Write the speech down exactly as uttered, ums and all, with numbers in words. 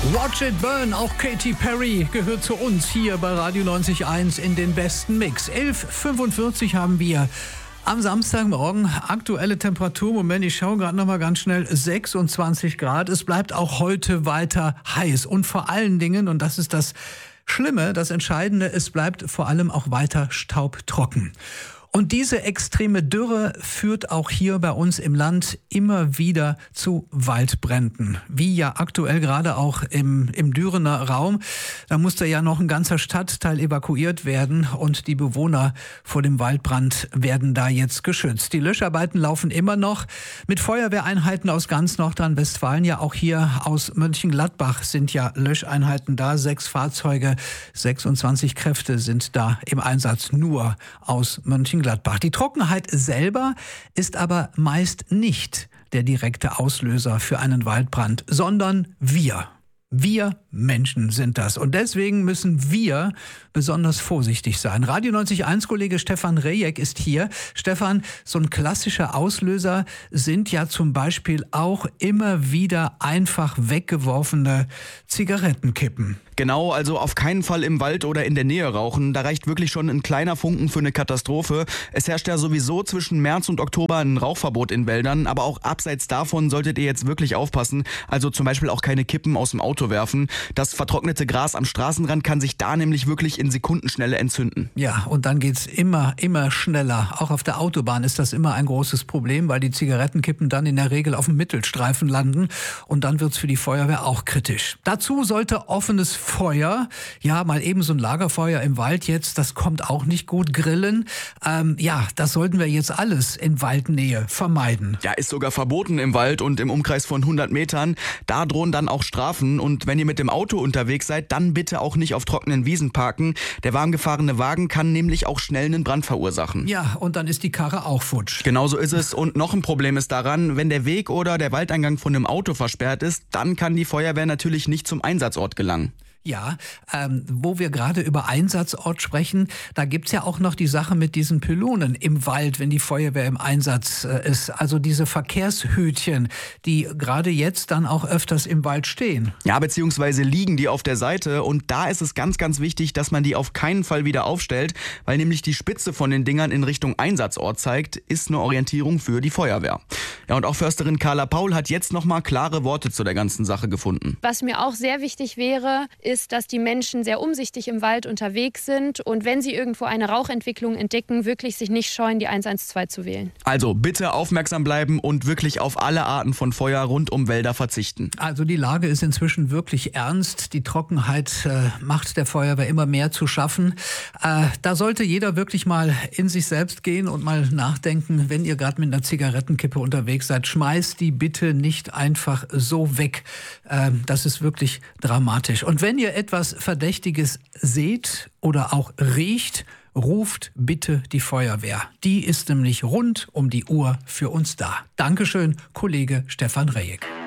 Watch It Burn, auch Katy Perry gehört zu uns hier bei Radio neunzig Komma eins in den besten Mix. elf Uhr fünfundvierzig haben wir am Samstagmorgen. Aktuelle Temperatur, Moment, ich schaue gerade noch mal ganz schnell, sechsundzwanzig Grad. Es bleibt auch heute weiter heiß und vor allen Dingen, und das ist das Schlimme, das Entscheidende, es bleibt vor allem auch weiter staubtrocken. Und diese extreme Dürre führt auch hier bei uns im Land immer wieder zu Waldbränden. Wie ja aktuell gerade auch im, im Dürener Raum. Da musste ja noch ein ganzer Stadtteil evakuiert werden und die Bewohner vor dem Waldbrand werden da jetzt geschützt. Die Löscharbeiten laufen immer noch mit Feuerwehreinheiten aus ganz Nordrhein-Westfalen. Ja, auch hier aus Mönchengladbach sind ja Löscheinheiten da. Sechs Fahrzeuge, sechsundzwanzig Kräfte sind da im Einsatz, nur aus Mönchengladbach. Die Trockenheit selber ist aber meist nicht der direkte Auslöser für einen Waldbrand, sondern wir. Wir Menschen sind das. Und deswegen müssen wir besonders vorsichtig sein. Radio neunzig Komma eins Kollege Stefan Rejek ist hier. Stefan, so ein klassischer Auslöser sind ja zum Beispiel auch immer wieder einfach weggeworfene Zigarettenkippen. Genau, also auf keinen Fall im Wald oder in der Nähe rauchen. Da reicht wirklich schon ein kleiner Funken für eine Katastrophe. Es herrscht ja sowieso zwischen März und Oktober ein Rauchverbot in Wäldern. Aber auch abseits davon solltet ihr jetzt wirklich aufpassen. Also zum Beispiel auch keine Kippen aus dem Auto werfen. Das vertrocknete Gras am Straßenrand kann sich da nämlich wirklich in Sekundenschnelle entzünden. Ja, und dann geht's immer, immer schneller. Auch auf der Autobahn ist das immer ein großes Problem, weil die Zigarettenkippen dann in der Regel auf dem Mittelstreifen landen. Und dann wird's für die Feuerwehr auch kritisch. Dazu sollte offenes Feuer, ja, mal eben so ein Lagerfeuer im Wald jetzt, das kommt auch nicht gut, Grillen. Ähm, ja, das sollten wir jetzt alles in Waldnähe vermeiden. Ja, ist sogar verboten im Wald und im Umkreis von hundert Metern. Da drohen dann auch Strafen. Und wenn ihr mit dem Auto unterwegs seid, dann bitte auch nicht auf trockenen Wiesen parken. Der warm gefahrene Wagen kann nämlich auch schnell einen Brand verursachen. Ja, und dann ist die Karre auch futsch. Genau so ist es. Und noch ein Problem ist daran, wenn der Weg oder der Waldeingang von einem Auto versperrt ist, dann kann die Feuerwehr natürlich nicht zum Einsatzort gelangen. Ja, ähm, wo wir gerade über Einsatzort sprechen, da gibt's ja auch noch die Sache mit diesen Pylonen im Wald, wenn die Feuerwehr im Einsatz äh, ist. Also diese Verkehrshütchen, die gerade jetzt dann auch öfters im Wald stehen. Ja, beziehungsweise liegen die auf der Seite. Und da ist es ganz, ganz wichtig, dass man die auf keinen Fall wieder aufstellt, weil nämlich die Spitze von den Dingern in Richtung Einsatzort zeigt, ist eine Orientierung für die Feuerwehr. Ja, und auch Försterin Carla Paul hat jetzt nochmal klare Worte zu der ganzen Sache gefunden. Was mir auch sehr wichtig wäre, ist, ist, dass die Menschen sehr umsichtig im Wald unterwegs sind und wenn sie irgendwo eine Rauchentwicklung entdecken, wirklich sich nicht scheuen, die eins eins zwei zu wählen. Also bitte aufmerksam bleiben und wirklich auf alle Arten von Feuer rund um Wälder verzichten. Also die Lage ist inzwischen wirklich ernst. Die Trockenheit äh, macht der Feuerwehr immer mehr zu schaffen. Äh, da sollte jeder wirklich mal in sich selbst gehen und mal nachdenken, wenn ihr gerade mit einer Zigarettenkippe unterwegs seid, schmeißt die bitte nicht einfach so weg. Äh, das ist wirklich dramatisch. Und wenn ihr etwas Verdächtiges seht oder auch riecht, ruft bitte die Feuerwehr. Die ist nämlich rund um die Uhr für uns da. Dankeschön, Kollege Stefan Rejek.